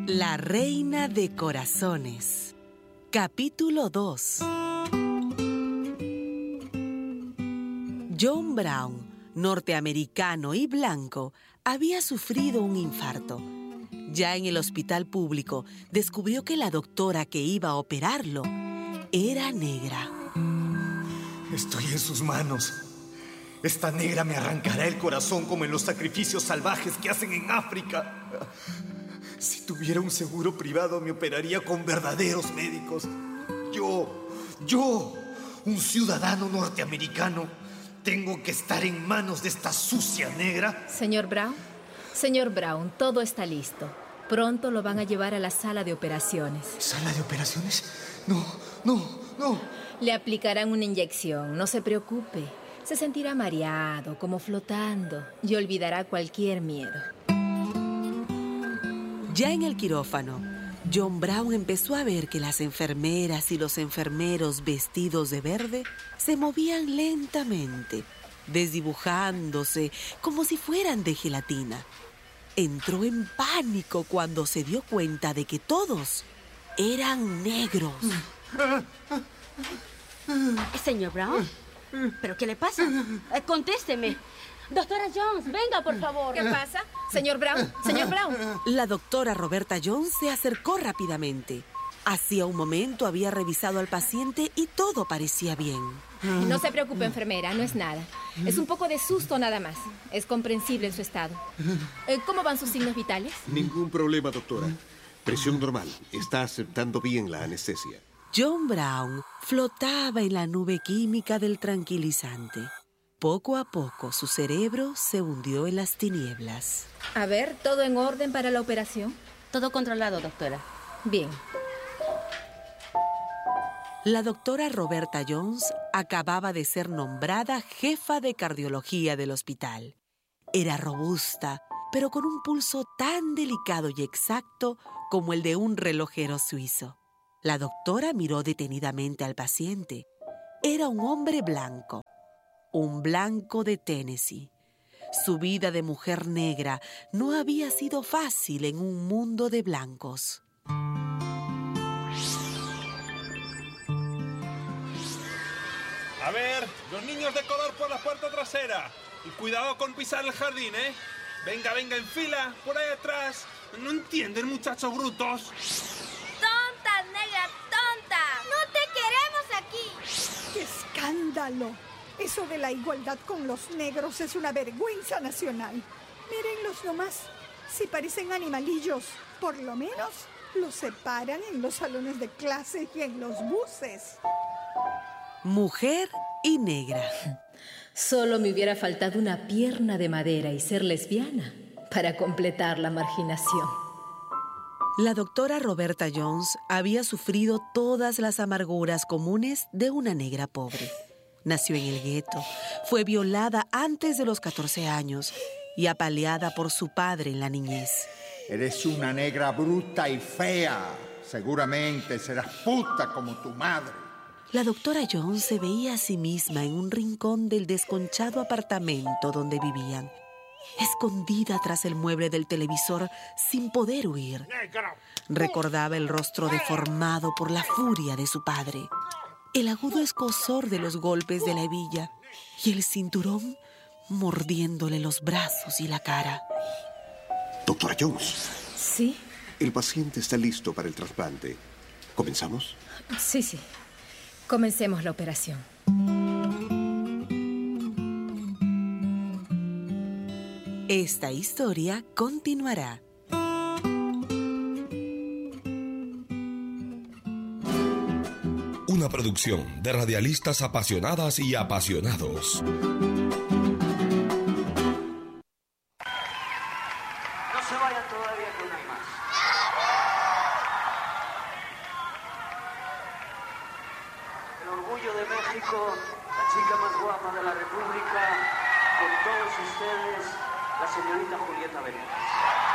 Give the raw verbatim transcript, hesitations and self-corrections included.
La reina de corazones. Capítulo dos. John Brown, norteamericano y blanco, había sufrido un infarto. Ya en el hospital público, descubrió que la doctora que iba a operarlo era negra. Estoy en sus manos. Esta negra me arrancará el corazón como en los sacrificios salvajes que hacen en África. Si tuviera un seguro privado, me operaría con verdaderos médicos. Yo, yo, un ciudadano norteamericano, tengo que estar en manos de esta sucia negra. Señor Brown, señor Brown, todo está listo. Pronto lo van a llevar a la sala de operaciones. ¿Sala de operaciones? No, no, no. Le aplicarán una inyección, no se preocupe. Se sentirá mareado, como flotando, y olvidará cualquier miedo. Ya en el quirófano, John Brown empezó a ver que las enfermeras y los enfermeros vestidos de verde se movían lentamente, desdibujándose como si fueran de gelatina. Entró en pánico cuando se dio cuenta de que todos eran negros. Señor Brown, ¿pero qué le pasa? Eh, contésteme. Doctora Jones, venga, por favor. ¿Qué pasa? Señor Brown, señor Brown. La doctora Roberta Jones se acercó rápidamente. Hacía un momento había revisado al paciente y todo parecía bien. No se preocupe, enfermera, no es nada. Es un poco de susto nada más. Es comprensible en su estado. ¿Cómo van sus signos vitales? Ningún problema, doctora. Presión normal. Está aceptando bien la anestesia. John Brown flotaba en la nube química del tranquilizante. Poco a poco su cerebro se hundió en las tinieblas. A ver, ¿todo en orden para la operación? Todo controlado, doctora. Bien. La doctora Roberta Jones acababa de ser nombrada jefa de cardiología del hospital. Era robusta, pero con un pulso tan delicado y exacto como el de un relojero suizo. La doctora miró detenidamente al paciente. Era un hombre blanco. Un blanco de Tennessee. Su vida de mujer negra no había sido fácil en un mundo de blancos. A ver, los niños de color por la puerta trasera. Y cuidado con pisar el jardín, ¿eh? Venga, venga, en fila, por ahí atrás. ¿No entienden, muchachos brutos? ¡Tonta, negra, tonta! ¡No te queremos aquí! ¡Qué escándalo! Eso de la igualdad con los negros es una vergüenza nacional. Mírenlos nomás. Si parecen animalillos, por lo menos los separan en los salones de clase y en los buses. Mujer y negra. Solo me hubiera faltado una pierna de madera y ser lesbiana para completar la marginación. La doctora Roberta Jones había sufrido todas las amarguras comunes de una negra pobre. Nació en el gueto, fue violada antes de los catorce años y apaleada por su padre en la niñez. Eres una negra bruta y fea. Seguramente serás puta como tu madre. La doctora Jones se veía a sí misma en un rincón del desconchado apartamento donde vivían, escondida tras el mueble del televisor sin poder huir. Recordaba el rostro deformado por la furia de su padre, el agudo escozor de los golpes de la hebilla y el cinturón mordiéndole los brazos y la cara. Doctora Jones. ¿Sí? El paciente está listo para el trasplante. ¿Comenzamos? Sí, sí. Comencemos la operación. Esta historia continuará. Una producción de radialistas apasionadas y apasionados. No se vayan todavía, que no hay más. El orgullo de México, la chica más guapa de la República, con todos ustedes, la señorita Julieta Venegas.